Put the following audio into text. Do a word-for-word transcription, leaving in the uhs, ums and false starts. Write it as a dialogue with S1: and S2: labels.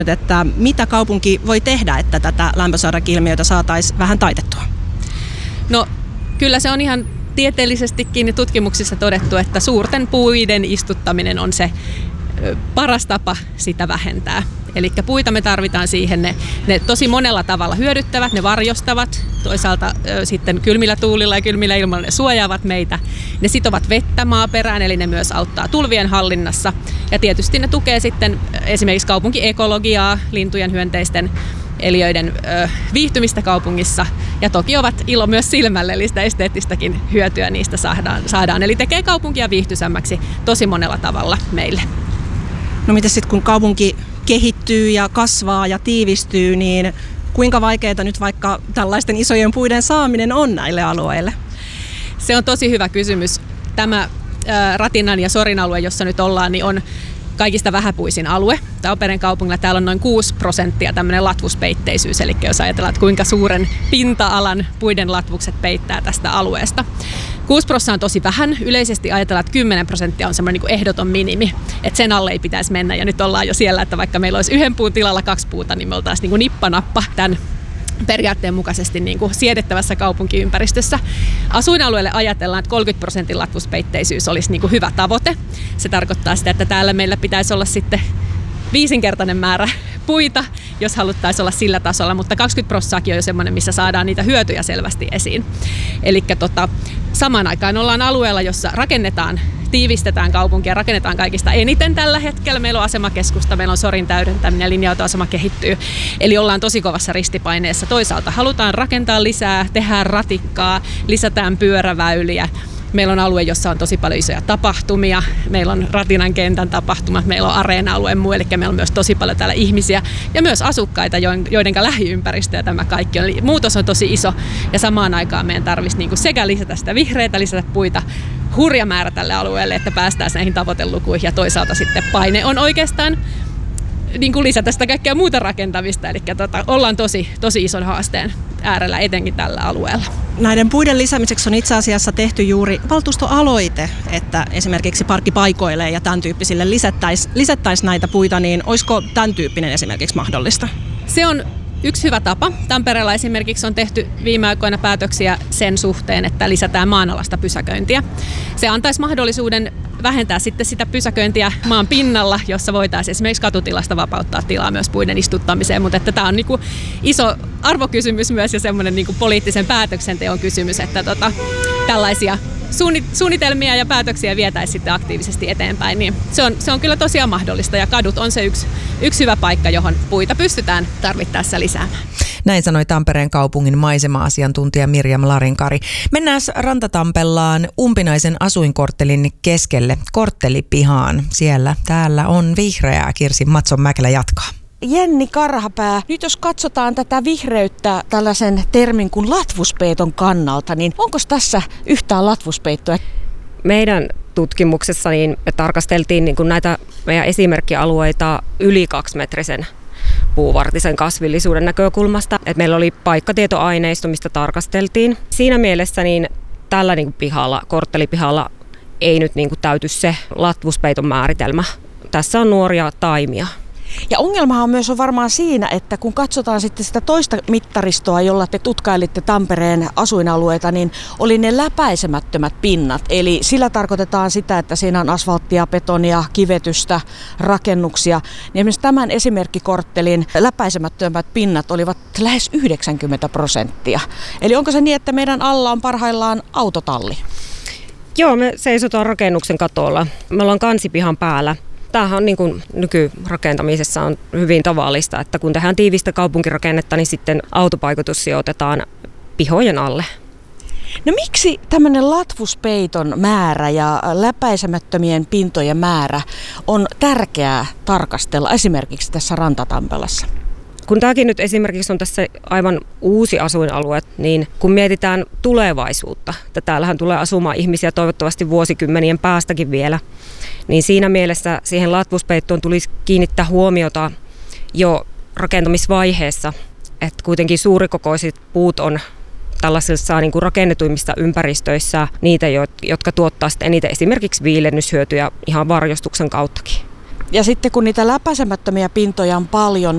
S1: että mitä kaupunki voi tehdä, että tätä lämpösarjaki-ilmiötä saataisiin vähän taitettua?
S2: No kyllä se on ihan tieteellisestikin tutkimuksissa todettu, että suurten puiden istuttaminen on se paras tapa sitä vähentää. Eli puita me tarvitaan siihen, ne, ne tosi monella tavalla hyödyttävät, ne varjostavat, toisaalta ö, sitten kylmillä tuulilla ja kylmillä ilmoilla ne suojaavat meitä. Ne sitovat vettä maaperään, eli ne myös auttaa tulvien hallinnassa. Ja tietysti ne tukee sitten esimerkiksi kaupunkiekologiaa, lintujen, hyönteisten, eliöiden ö, viihtymistä kaupungissa. Ja toki ovat ilo myös silmälle, eli sitä esteettistäkin hyötyä niistä saadaan. saadaan. Eli tekee kaupunkia viihtyisämmäksi tosi monella tavalla meille.
S1: No miten sitten kun kaupunki kehittyy ja kasvaa ja tiivistyy, niin kuinka vaikeaa nyt vaikka tällaisten isojen puiden saaminen on näille alueille?
S2: Se on tosi hyvä kysymys. Tämä ää, Ratinan ja Sorin alue, jossa nyt ollaan, niin on kaikista vähäpuisin alue. Tampereen kaupungilla täällä on noin kuusi prosenttia tämmöinen latvuspeitteisyys, eli jos ajatellaan, että kuinka suuren pinta-alan puiden latvukset peittää tästä alueesta. kuusi prosenttia on tosi vähän. Yleisesti ajatellaan, että kymmenen prosenttia on semmoinen niin kuin ehdoton minimi, että sen alle ei pitäisi mennä. Ja nyt ollaan jo siellä, että vaikka meillä olisi yhden puun tilalla kaksi puuta, niin me oltaisiin niin kuin nippanappa tämän periaatteen mukaisesti niin kuin siedettävässä kaupunkiympäristössä. Asuinalueelle ajatellaan, että kolmekymmentä prosentin latvuspeitteisyys olisi niin kuin hyvä tavoite. Se tarkoittaa sitä, että täällä meillä pitäisi olla sitten viisinkertainen määrä puita, jos haluttaisiin olla sillä tasolla, mutta kaksikymmentä prosenttia on jo semmoinen, missä saadaan niitä hyötyjä selvästi esiin. Eli tota, samaan aikaan ollaan alueella, jossa rakennetaan, tiivistetään kaupunkia, rakennetaan kaikista eniten tällä hetkellä. Meillä on asemakeskusta, meillä on Sorin täydentäminen ja linja-autoasema kehittyy. Eli ollaan tosi kovassa ristipaineessa. Toisaalta halutaan rakentaa lisää, tehdään ratikkaa, lisätään pyöräväyliä. Meillä on alue, jossa on tosi paljon isoja tapahtumia. Meillä on Ratinan kentän tapahtumat, meillä on areena-alue muu, eli meillä on myös tosi paljon täällä ihmisiä ja myös asukkaita, joiden lähiympäristö ja tämä kaikki on. Eli muutos on tosi iso ja samaan aikaan meidän tarvitsisi niinku sekä lisätä sitä vihreitä, lisätä puita, hurja määrä tälle alueelle, että päästään näihin tavoitelukuihin ja toisaalta sitten paine on oikeastaan niin kuin lisätä sitä kaikkea muuta rakentamista, eli tota, ollaan tosi, tosi ison haasteen äärellä, etenkin tällä alueella.
S1: Näiden puiden lisäämiseksi on itse asiassa tehty juuri valtuustoaloite, että esimerkiksi parkkipaikoille ja tämän tyyppisille lisättäisiin lisättäisi näitä puita, niin olisiko tämän tyyppinen esimerkiksi mahdollista?
S2: Se on yksi hyvä tapa. Tampereella esimerkiksi on tehty viime aikoina päätöksiä sen suhteen, että lisätään maanalasta pysäköintiä. Se antaisi mahdollisuuden vähentää sitten sitä pysäköintiä maan pinnalla, jossa voitaisiin esimerkiksi katutilasta vapauttaa tilaa myös puiden istuttamiseen, mutta että tämä on niinku iso arvokysymys myös ja semmoinen niinku poliittisen päätöksenteon kysymys, että tota, tällaisia suunnitelmia ja päätöksiä vietäisiin sitten aktiivisesti eteenpäin, niin se on, se on kyllä tosiaan mahdollista ja kadut on se yksi, yksi hyvä paikka, johon puita pystytään tarvittaessa lisäämään.
S3: Näin sanoi Tampereen kaupungin maisema-asiantuntija Mirjam Larinkari. Mennään Rantatampellaan umpinaisen asuinkorttelin keskelle, korttelipihaan. Siellä täällä on vihreää. Kirsi Matson-Mäkelä jatkaa.
S4: Jenni Karhapää, nyt jos katsotaan tätä vihreyttä tällaisen termin kuin latvuspeiton kannalta, niin onko tässä yhtään latvuspeittoa?
S5: Meidän tutkimuksessa niin me tarkasteltiin niin kuin näitä meidän esimerkkialueita yli kaksimetrisen puuvartisen kasvillisuuden näkökulmasta. Et meillä oli paikkatietoaineisto, mistä tarkasteltiin. Siinä mielessä niin tällä niin kuin pihalla, korttelipihalla ei nyt niin kuin täyty se latvuspeiton määritelmä. Tässä on nuoria taimia.
S4: Ja ongelmahan myös on varmaan siinä, että kun katsotaan sitten sitä toista mittaristoa, jolla te tutkailitte Tampereen asuinalueita, niin oli ne läpäisemättömät pinnat. Eli sillä tarkoitetaan sitä, että siinä on asfalttia, betonia, kivetystä, rakennuksia. Niin esimerkiksi tämän esimerkkikorttelin läpäisemättömät pinnat olivat lähes yhdeksänkymmentä prosenttia. Eli onko se niin, että meidän alla on parhaillaan autotalli?
S5: Joo, me seisotaan rakennuksen katolla. Me ollaan kansipihan päällä. Tämähän on niin kuin nykyrakentamisessa on hyvin tavallista, että kun tehdään tiivistä kaupunkirakennetta, niin sitten autopaikoitus sijoitetaan pihojen alle.
S4: No miksi tämmöinen latvuspeiton määrä ja läpäisemättömien pintojen määrä on tärkeää tarkastella esimerkiksi tässä Rantatampelassa?
S5: Kun tämäkin nyt esimerkiksi on tässä aivan uusi asuinalue, niin kun mietitään tulevaisuutta, että täällähän tulee asumaan ihmisiä toivottavasti vuosikymmenien päästäkin vielä, niin siinä mielessä siihen latvuspeittoon tulisi kiinnittää huomiota jo rakentamisvaiheessa, että kuitenkin suurikokoiset puut on tällaisissa niin kuin rakennetuimmissa ympäristöissä niitä, jotka tuottaa sitten eniten esimerkiksi viilennyshyötyjä ihan varjostuksen kauttakin.
S4: Ja sitten kun niitä läpäisemättömiä pintoja on paljon,